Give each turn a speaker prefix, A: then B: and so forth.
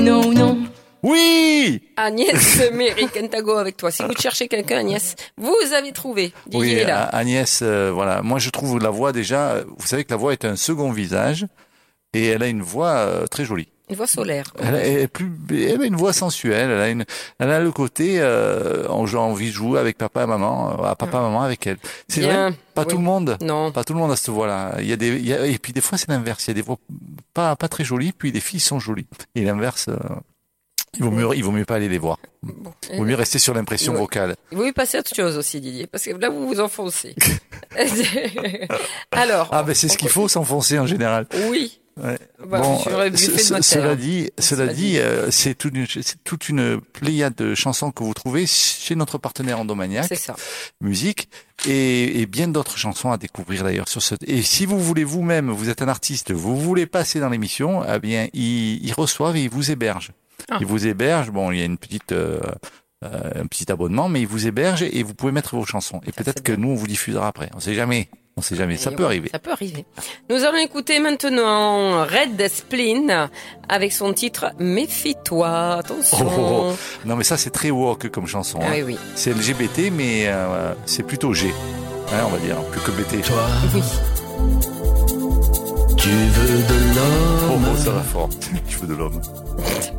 A: Non, non.
B: Oui.
C: Agnès Méricentago avec toi. Si vous cherchez quelqu'un, Agnès, vous avez trouvé. Didier est là.
B: Agnès, voilà. Moi, je trouve la voix déjà. Vous savez que la voix est un second visage et elle a une voix très jolie.
C: Une voix solaire.
B: Elle a une voix sensuelle. Elle a le côté. J'ai envie de jouer avec papa et maman, maman avec elle. C'est
C: bien,
B: vrai. Pas tout le monde.
C: Non.
B: Pas tout le monde a cette voix-là. Et puis des fois c'est l'inverse. Il y a des voix pas très jolies, puis des filles sont jolies. Et l'inverse. Il vaut mieux pas aller les voir.
C: Bon.
B: Il vaut mieux rester sur l'impression vocale.
C: Il vaut mieux passer à autre chose aussi, Didier, parce que là vous vous enfoncez. Alors.
B: Ah ben c'est ce qu'il faut, s'enfoncer en général.
C: Oui.
B: Ouais.
C: Bah,
B: bon, cela dit, c'est toute une pléiade de chansons que vous trouvez chez notre partenaire Endomaniac.
C: C'est ça.
B: Musique et bien d'autres chansons à découvrir d'ailleurs sur ce. Et si vous voulez vous-même, vous êtes un artiste, vous voulez passer dans l'émission, eh bien ils reçoivent et ils vous hébergent. Ils vous hébergent. Bon, il y a une petite un petit abonnement, mais ils vous hébergent et vous pouvez mettre vos chansons. Et peut-être que nous on vous diffusera après. On sait jamais. Ça peut arriver.
C: Ça peut arriver. Nous allons écouter maintenant Red Spleen avec son titre Méfie-toi. Attention.
B: Oh. Non mais ça c'est très woke comme chanson.
C: Ah,
B: hein.
C: oui.
B: C'est LGBT mais c'est plutôt G. Hein, on va dire plus que BT.
D: Toi,
C: Oui.
D: tu veux de l'homme.
B: Oh, ça va fort. Je veux de l'homme.